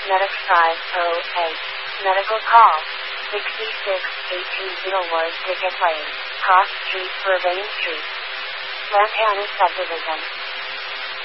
Medics 508. Medical call. 66-820 Ward Ticket Lane. Cross Street, Burbank Street. Lantana Subdivision.